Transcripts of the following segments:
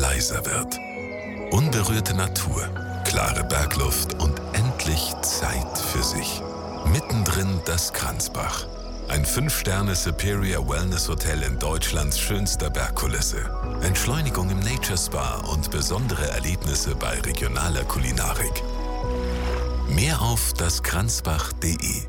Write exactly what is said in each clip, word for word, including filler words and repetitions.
leiser wird. Unberührte Natur, klare Bergluft und endlich Zeit für sich. Mittendrin das Kranzbach. Ein fünf Sterne Superior Wellness Hotel in Deutschlands schönster Bergkulisse. Entschleunigung im Nature Spa und besondere Erlebnisse bei regionaler Kulinarik. Mehr auf daskranzbach punkt de.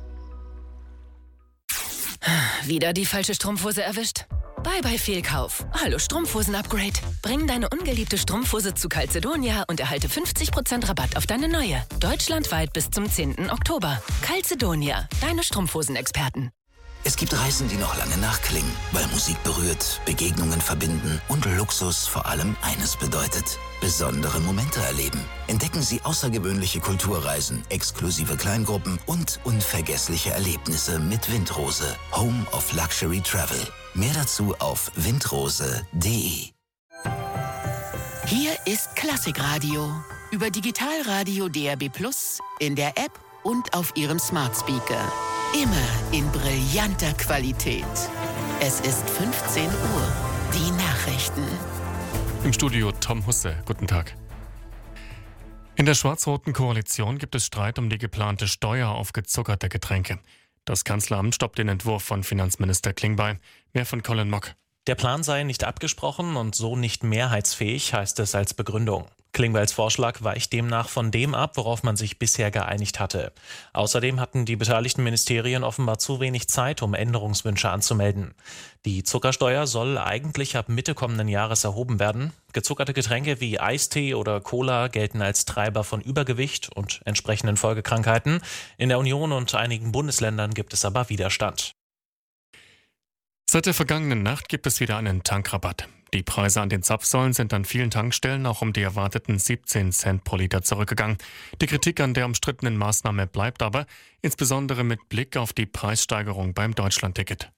Wieder die falsche Strumpfhose erwischt? Bye bye Fehlkauf. Hallo Strumpfhosen-Upgrade. Bring deine ungeliebte Strumpfhose zu Calzedonia und erhalte fünfzig Prozent Rabatt auf deine neue. Deutschlandweit bis zum zehnten Oktober. Calzedonia, deine Strumpfhosen-Experten. Es gibt Reisen, die noch lange nachklingen, weil Musik berührt, Begegnungen verbinden und Luxus vor allem eines bedeutet: besondere Momente erleben. Entdecken Sie außergewöhnliche Kulturreisen, exklusive Kleingruppen und unvergessliche Erlebnisse mit Windrose, Home of Luxury Travel. Mehr dazu auf windrose punkt de. Hier ist Klassikradio über Digitalradio D R B Plus, in der App und auf Ihrem Smart Speaker. Immer in brillanter Qualität. Es ist fünfzehn Uhr. Die Nachrichten. Im Studio Tom Husse. Guten Tag. In der schwarz-roten Koalition gibt es Streit um die geplante Steuer auf gezuckerte Getränke. Das Kanzleramt stoppt den Entwurf von Finanzminister Klingbeil. Mehr von Colin Mock. Der Plan sei nicht abgesprochen und so nicht mehrheitsfähig, heißt es als Begründung. Klingbeils Vorschlag weicht demnach von dem ab, worauf man sich bisher geeinigt hatte. Außerdem hatten die beteiligten Ministerien offenbar zu wenig Zeit, um Änderungswünsche anzumelden. Die Zuckersteuer soll eigentlich ab Mitte kommenden Jahres erhoben werden. Gezuckerte Getränke wie Eistee oder Cola gelten als Treiber von Übergewicht und entsprechenden Folgekrankheiten. In der Union und einigen Bundesländern gibt es aber Widerstand. Seit der vergangenen Nacht gibt es wieder einen Tankrabatt. Die Preise an den Zapfsäulen sind an vielen Tankstellen auch um die erwarteten siebzehn Cent pro Liter zurückgegangen. Die Kritik an der umstrittenen Maßnahme bleibt aber, insbesondere mit Blick auf die Preissteigerung beim Deutschlandticket.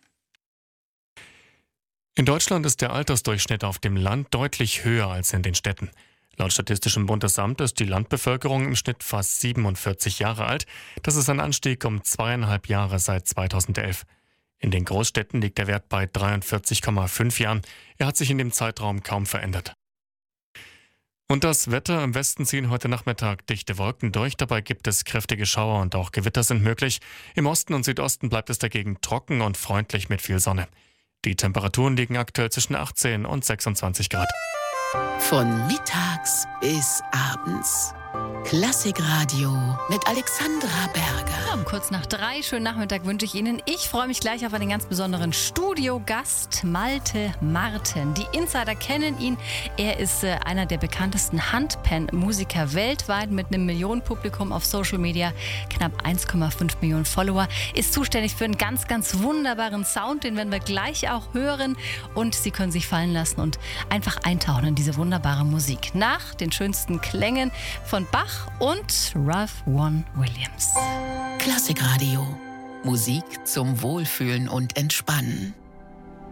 In Deutschland ist der Altersdurchschnitt auf dem Land deutlich höher als in den Städten. Laut Statistischem Bundesamt ist die Landbevölkerung im Schnitt fast siebenundvierzig Jahre alt. Das ist ein Anstieg um zweieinhalb Jahre seit zweitausendelf. In den Großstädten liegt der Wert bei dreiundvierzig Komma fünf Jahren. Er hat sich in dem Zeitraum kaum verändert. Und das Wetter: Im Westen ziehen heute Nachmittag dichte Wolken durch. Dabei gibt es kräftige Schauer und auch Gewitter sind möglich. Im Osten und Südosten bleibt es dagegen trocken und freundlich mit viel Sonne. Die Temperaturen liegen aktuell zwischen achtzehn und sechsundzwanzig Grad. Von mittags bis abends. Klassikradio mit Alexandra Berger. Um kurz nach drei, schönen Nachmittag wünsche ich Ihnen. Ich freue mich gleich auf einen ganz besonderen Studiogast, Malte Martin. Die Insider kennen ihn. Er ist äh, einer der bekanntesten Handpan-Musiker weltweit mit einem Millionenpublikum auf Social Media, knapp eins Komma fünf Millionen Follower. Ist zuständig für einen ganz, ganz wunderbaren Sound, den werden wir gleich auch hören. Und Sie können sich fallen lassen und einfach eintauchen in diese wunderbare Musik. Nach den schönsten Klängen von Bach und Ralph Vaughan Williams. Klassikradio. Musik zum Wohlfühlen und Entspannen.